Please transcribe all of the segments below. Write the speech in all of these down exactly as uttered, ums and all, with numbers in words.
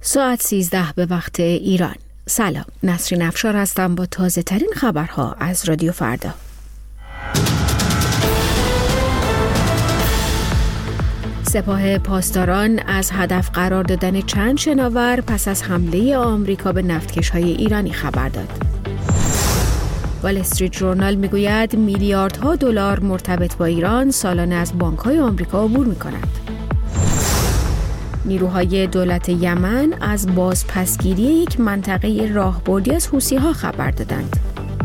ساعت سیزده به وقت ایران. سلام، نسرین افشار هستم با تازه ترین خبرها از رادیو فردا. سپاه پاسداران از هدف قرار دادن چند شناور پس از حمله آمریکا به نفتکش‌های ایرانی خبر داد. وال استریت ژورنال میگوید میلیاردها دلار مرتبط با ایران سالانه از بانک‌های آمریکا عبور می‌کنند. نیروهای دولت یمن از بازپسگیری یک منطقه راهبردی از حوثی‌ها خبر دادند.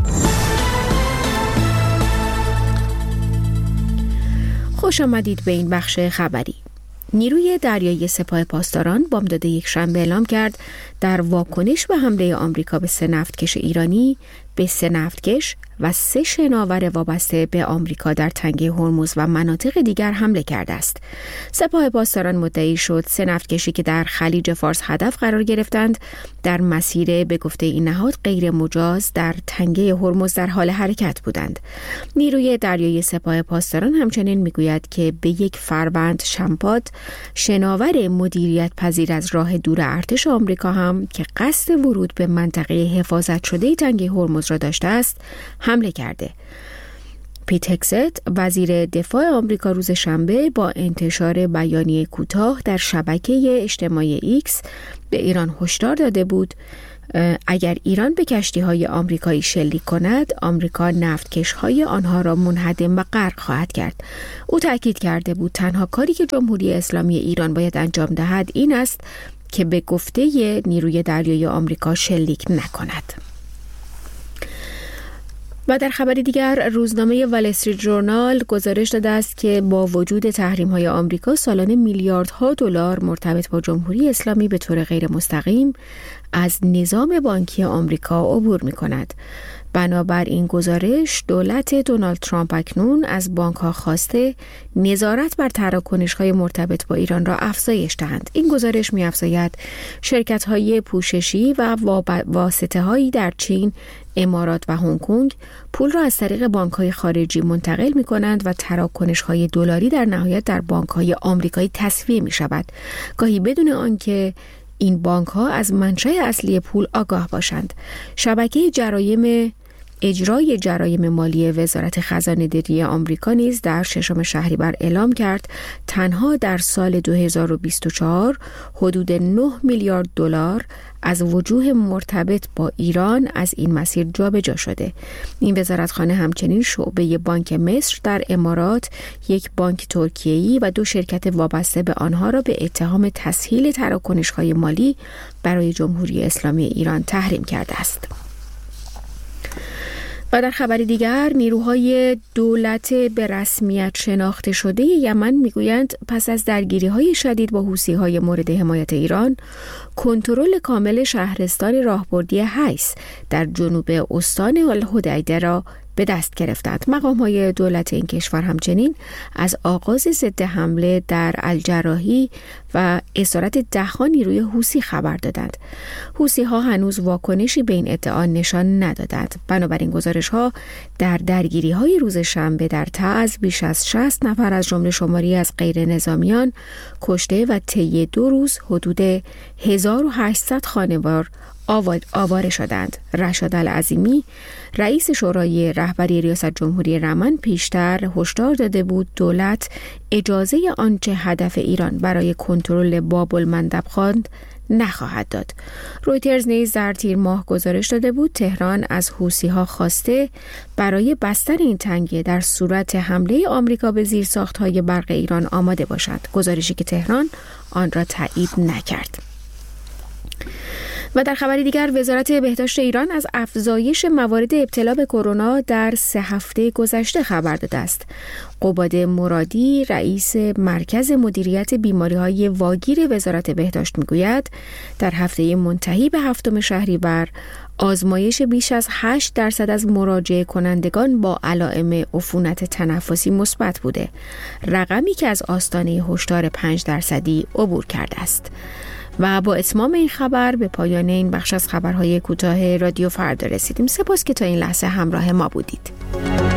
خوش آمدید به این بخش خبری. نیروی دریایی سپاه پاسداران بامداد یک شنبه اعلام کرد در واکنش به حمله آمریکا به سه نفتکش ایرانی به سه نفتکش و سه شناور وابسته به آمریکا در تنگه هرمز و مناطق دیگر حمله کرده است. سپاه پاسداران مدعی شد سه نفتکشی که در خلیج فارس هدف قرار گرفتند در مسیر به گفته این نهاد غیر مجاز در تنگه هرمز در حال حرکت بودند. نیروی دریایی سپاه پاسداران همچنین میگوید که به یک فروند شمپاد شناور مدیریت پذیر از راه دور ارتش آمریکا هم که قصد ورود به منطقه حفاظت شده تنگه هرمز را داشته است حمله کرده. پیت هگست وزیر دفاع آمریکا روز شنبه با انتشار بیانیه کوتاه در شبکه اجتماعی ایکس به ایران هشدار داده بود اگر ایران به کشتی‌های آمریکایی شلیک کند، آمریکا نفتکش‌های آنها را منهدم و غرق خواهد کرد. او تاکید کرده بود تنها کاری که جمهوری اسلامی ایران باید انجام دهد این است که به گفته نیروی دریایی آمریکا شلیک نکند. و در خبر دیگر روزنامه وال استریت ژورنال گزارش داده است که با وجود تحریم‌های آمریکا سالانه میلیاردها دلار مرتبط با جمهوری اسلامی به طور غیر مستقیم از نظام بانکی آمریکا عبور می‌کند. بنابر این گزارش دولت دونالد ترامپ اکنون از بانک‌ها خواسته نظارت بر تراکنش‌های مرتبط با ایران را افزایش دهند. این گزارش می‌افزاید شرکت‌های پوششی و واسطه‌هایی در چین، امارات و هنگ کنگ پول را از طریق بانک‌های خارجی منتقل می‌کنند و تراکنش‌های دلاری در نهایت در بانک‌های آمریکایی تسویه می‌شود، گاهی بدون آنکه این بانک‌ها از منشأ اصلی پول آگاه باشند. شبکه جرایم اجرای جرایم مالی وزارت خزانه‌داری آمریکا نیز در ششم شهریور اعلام کرد تنها در سال دو هزار و بیست و چهار حدود نه میلیارد دلار از وجوه مرتبط با ایران از این مسیر جابجا شده. این وزارتخانه همچنین شعبه بانک مصر در امارات، یک بانک ترکیه‌ای و دو شرکت وابسته به آنها را به اتهام تسهیل تراکنش‌های مالی برای جمهوری اسلامی ایران تحریم کرده است. و در خبر دیگر نیروهای دولت به رسمیت شناخته شده یمن میگویند پس از درگیری‌های شدید با حوثی‌های مورد حمایت ایران کنترل کامل شهرستان راهبردی حیث در جنوب استان الحدیده را به دست گرفتند. مقام‌های دولت این کشور همچنین از آغاز ضد حمله در الجراحی و اسارت ده‌ها نیروی حوثی خبر دادند. حوثی‌ها هنوز واکنشی به این ادعا نشان ندادند. بنابراین گزارش‌ها در درگیری‌های روز شنبه در تعز بیش از شصت نفر از جمله شماری از غیر نظامیان کشته و طی دو روز حدود هزار و هشتصد خانوار آواره شدند. رشاد العظیمی رئیس شورای رهبری ریاست جمهوری یمن پیشتر هشدار داده بود دولت اجازه آنچه هدف ایران برای کنترل باب المندب خواند نخواهد داد. رویترز نیز در تیر ماه گزارش داده بود تهران از حوثی‌ها خواسته برای بستن این تنگه در صورت حمله آمریکا به زیرساخت‌های برق ایران آماده باشد. گزارشی که تهران آن را تایید نکرد. و در خبری دیگر وزارت بهداشت ایران از افزایش موارد ابتلا به کرونا در سه هفته گذشته خبر داده است. قباد مرادی رئیس مرکز مدیریت بیماری‌های واگیر وزارت بهداشت میگوید در هفته منتهی به هفتم شهریور آزمایش بیش از هشت درصد از مراجعه کنندگان با علائم عفونت تنفسی مثبت بوده، رقمی که از آستانه هشدار پنج درصدی عبور کرده است. و با اتمام این خبر به پایان این بخش از خبرهای کوتاه رادیو فردا رسیدیم. سپاس که تا این لحظه همراه ما بودید.